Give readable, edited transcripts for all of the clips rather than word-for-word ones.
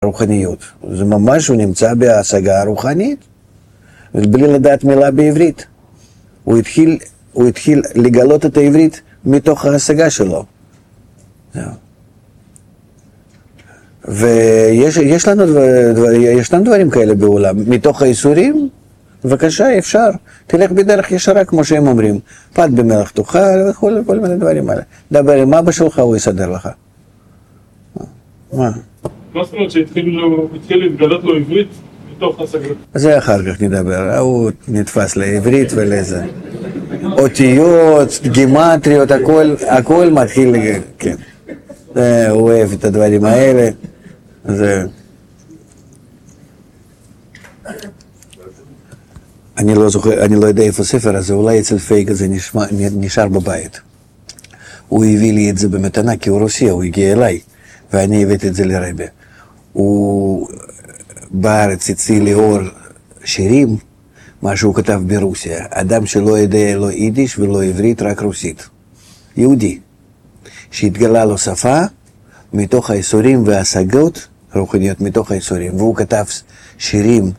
הרוחניות. זה ממש, הוא נמצא בהשגה הרוחנית, בלי לדעת מילה בעברית. הוא התחיל לגלות את העברית מתוך ההשגה שלו. ויש לנו דברים כאלה בעולם. מתוך האיסורים, בבקשה, אפשר. תלך בדרך ישרה, כמו שהם אומרים. פת במלח תאכל וכל מיני דברים האלה. דבר עם אבא שלך, הוא יסדר לך. מה? מה זאת אומרת שהתחיל להתגלות לו עברית מתוך השגות? זה אחר כך נדבר. הוא נתפס לעברית ולזה. אותיות, גימטריות, הכל מתחיל, כן. הוא אוהב את הדברים האלה. אני לא זוכר, אני לא יודע איפה הספר הזה, אולי אצל פייג הזה נשאר בבית. הוא הביא לי את זה במתנה, כי הוא רוסי, הוא הגיע אליי, ואני הבאתי את זה לרבי. הוא בארץ הציע לאור שירים, מה שהוא כתב ברוסיה. אדם שלא יודע לא יידיש ולא עברית, רק רוסית. יהודי. שהתגלה לו שפה מתוך האיסורים וההשגות רוחניות מתוך האיסורים. והוא כתב שירים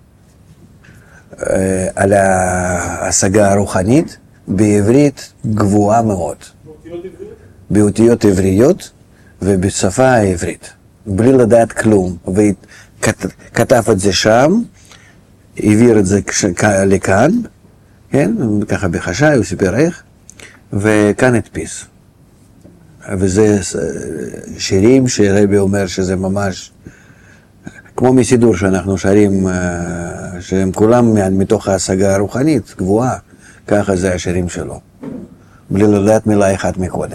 על ההשגה הרוחנית בעברית גבוהה מאוד. באותיות עבריות ובשפה העברית. בלי לדעת כלום. וכתב את זה שם, העביר את זה לכאן, כן? ככה בחשאי, הוא סיפר איך, וכאן הדפיס. וזה שירים שרבי אומר שזה ממש כמו מסידור שאנחנו שרים, שהם כולם מתוך ההשגה הרוחנית גבוהה, ככה זה השירים שלו, בלי לדעת מילה אחת מקודם.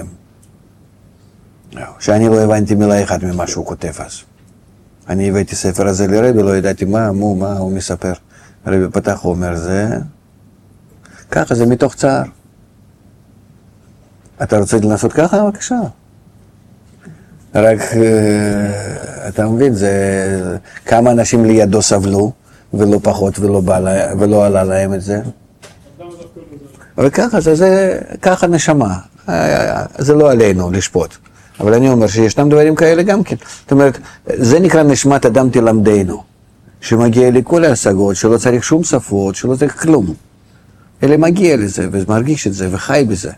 שאני לא הבנתי מילה אחת ממה שהוא כותב אז. אני הבאתי ספר הזה לרבי, לא ידעתי מה הוא מספר. רבי פתח, הוא אומר, זה ככה, זה מתוך צער. אתה רוצה לנסות ככה? בבקשה. רק, אתה מבין, זה כמה אנשים לידו סבלו, ולא פחות ולא עלה להם את זה. וככה, ככה נשמה. זה לא עלינו לשפוט. אבל אני אומר שישנם דברים כאלה גם כן. זאת אומרת, זה נקרא נשמת אדם תלמדנו, שמגיע לכל ההשגות, שלא צריך שום שפות, שלא צריך כלום. אלא מגיע לזה, ומרגיש את זה, וחי בזה.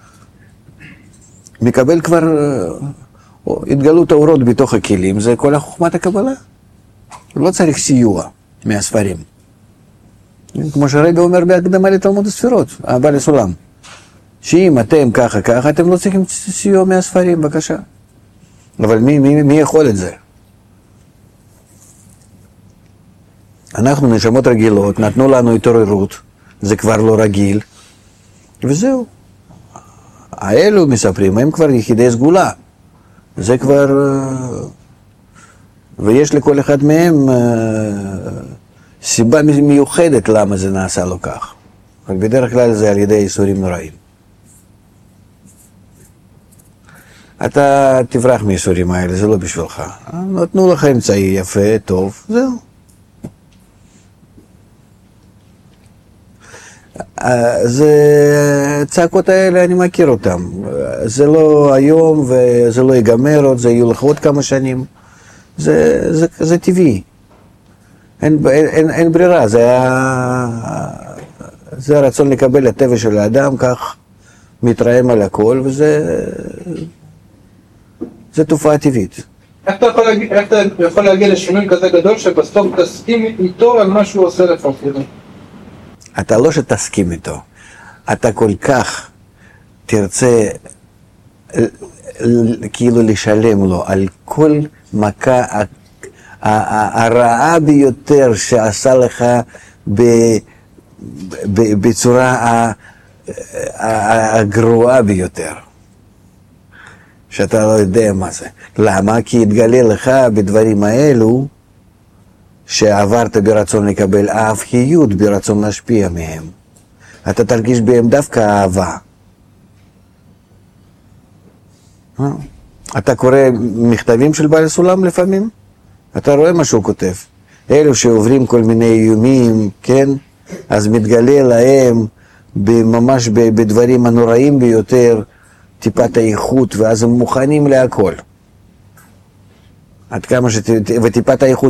מקבל כבר התגלות האורות בתוך הכלים, זה כל החוכמת הקבלה. לא צריך סיוע מהספרים. כמו שהרבי אומר בהקדמה לתלמוד הספירות, הבעל הסולם. שאם אתם ככה, אתם לא צריכים סיוע מהספרים, בבקשה. אבל מי יכול את זה? אנחנו נשמות רגילות, נתנו לנו התעוררות, זה כבר לא רגיל, וזהו. האלו מספרים, הם כבר יחידי סגולה. זה כבר... ויש לכל אחד מהם סיבה מיוחדת למה זה נעשה לו כך. אבל בדרך כלל זה על ידי איסורים נוראים. אתה תברח מאיסורים האלה, זה לא בשבילך. נתנו לך אמצעי יפה, טוב, זהו. זה צעקות האלה, אני מכיר אותם. זה לא היום וזה לא ייגמר עוד, זה יהיו לך עוד כמה שנים. זה טבעי. אין ברירה, זה הרצון לקבל הטבע של האדם, כך מתרעם על הכל, וזה תופעה טבעית. איך אתה יכול להגיע לשינוי כזה גדול שבסוף תסכים איתו על מה שהוא עושה לך? אתה לא שתסכים איתו, אתה כל כך תרצה כאילו לשלם לו על כל מכה הרעה ביותר שעשה לך בצורה הגרועה ביותר. שאתה לא יודע מה זה. למה? כי התגלה לך בדברים האלו שעברת ברצון לקבל אהביות, ברצון להשפיע מהם. אתה תרגיש בהם דווקא אהבה. אתה קורא מכתבים של בעל הסולם לפעמים? אתה רואה מה שהוא כותב. אלו שעוברים כל מיני איומים, כן? אז מתגלה להם ממש בדברים הנוראים ביותר, טיפת האיכות, ואז הם מוכנים להכל. עד כמה וטיפת הייחוד